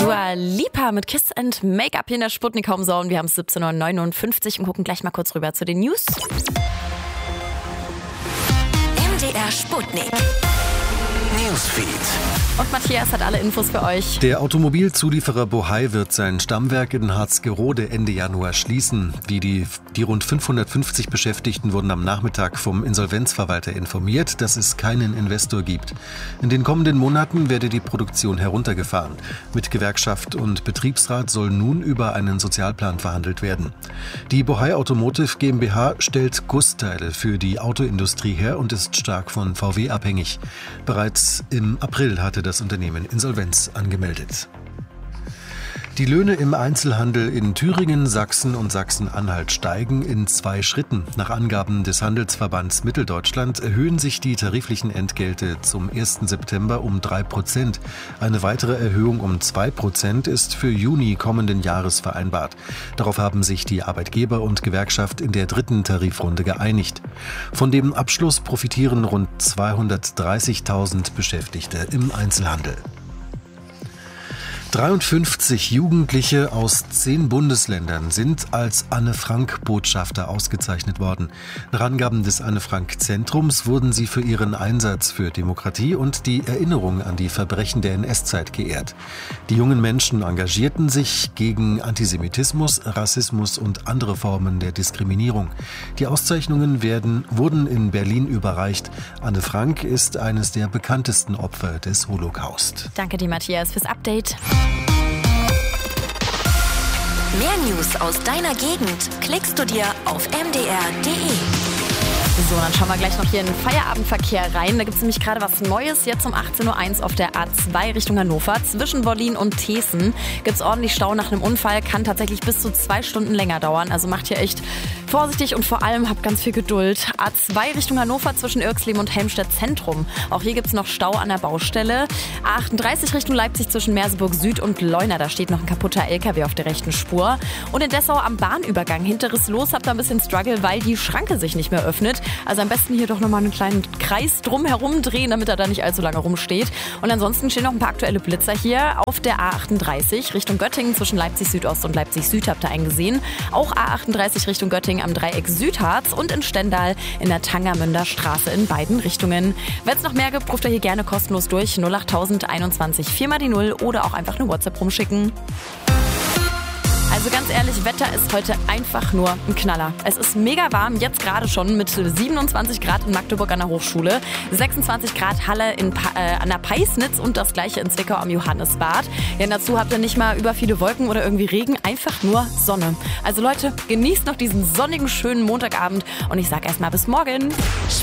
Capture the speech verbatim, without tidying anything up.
Dua Lipa mit Kiss and Make-up hier in der Sputnik Home Zone. Wir haben es siebzehn Uhr neunundfünfzig und gucken gleich mal kurz rüber zu den News. M D R Sputnik Newsfeed. Und Matthias hat alle Infos für euch. Der Automobilzulieferer Bohai wird sein Stammwerk in Harzgerode Ende Januar schließen. Wie die, die rund fünfhundertfünfzig Beschäftigten wurden am Nachmittag vom Insolvenzverwalter informiert, dass es keinen Investor gibt. In den kommenden Monaten werde die Produktion heruntergefahren. Mit Gewerkschaft und Betriebsrat soll nun über einen Sozialplan verhandelt werden. Die Bohai Automotive GmbH stellt Gussteile für die Autoindustrie her und ist stark von V W abhängig. Bereits im April hatte das Unternehmen Insolvenz angemeldet. Die Löhne im Einzelhandel in Thüringen, Sachsen und Sachsen-Anhalt steigen in zwei Schritten. Nach Angaben des Handelsverbands Mitteldeutschland erhöhen sich die tariflichen Entgelte zum ersten September um drei Prozent. Eine weitere Erhöhung um zwei Prozent ist für Juni kommenden Jahres vereinbart. Darauf haben sich die Arbeitgeber und Gewerkschaft in der dritten Tarifrunde geeinigt. Von dem Abschluss profitieren rund zweihundertdreißigtausend Beschäftigte im Einzelhandel. dreiundfünfzig Jugendliche aus zehn Bundesländern sind als Anne-Frank-Botschafter ausgezeichnet worden. Nach Angaben des Anne-Frank-Zentrums wurden sie für ihren Einsatz für Demokratie und die Erinnerung an die Verbrechen der N S-Zeit geehrt. Die jungen Menschen engagierten sich gegen Antisemitismus, Rassismus und andere Formen der Diskriminierung. Die Auszeichnungen werden, wurden in Berlin überreicht. Anne Frank ist eines der bekanntesten Opfer des Holocaust. Danke dir, Matthias, fürs Update. Mehr News aus deiner Gegend klickst du dir auf m d r punkt d e. So, dann schauen wir gleich noch hier in den Feierabendverkehr rein. Da gibt es nämlich gerade was Neues. Jetzt um achtzehn Uhr eins auf der A zwei Richtung Hannover. Zwischen Wollin und Thesen gibt es ordentlich Stau nach einem Unfall. Kann tatsächlich bis zu zwei Stunden länger dauern. Also macht hier echt vorsichtig und vor allem habt ganz viel Geduld. A zwei Richtung Hannover zwischen Irxleben und Helmstedt Zentrum. Auch hier gibt es noch Stau an der Baustelle. A achtunddreißig Richtung Leipzig zwischen Merseburg Süd und Leuna. Da steht noch ein kaputter L K W auf der rechten Spur. Und in Dessau am Bahnübergang hinteres Los habt ihr ein bisschen Struggle, weil die Schranke sich nicht mehr öffnet. Also am besten hier doch nochmal einen kleinen Kreis drumherum drehen, damit er da nicht allzu lange rumsteht. Und ansonsten stehen noch ein paar aktuelle Blitzer hier auf der A achtunddreißig Richtung Göttingen zwischen Leipzig Südost und Leipzig Süd habt ihr eingesehen. Auch A achtunddreißig Richtung Göttingen am Dreieck Südharz und in Stendal in der Tangermünder Straße in beiden Richtungen. Wenn es noch mehr gibt, ruft ihr hier gerne kostenlos durch null acht tausend einundzwanzig vier mal die null oder auch einfach eine WhatsApp rumschicken. Also ganz ehrlich, Wetter ist heute einfach nur ein Knaller. Es ist mega warm, jetzt gerade schon mit siebenundzwanzig Grad in Magdeburg an der Hochschule, sechsundzwanzig Grad Halle in pa- äh, an der Peisnitz und das gleiche in Zwickau am Johannesbad. Ja, dazu habt ihr nicht mal über viele Wolken oder irgendwie Regen, einfach nur Sonne. Also Leute, genießt noch diesen sonnigen, schönen Montagabend und ich sag erstmal bis morgen.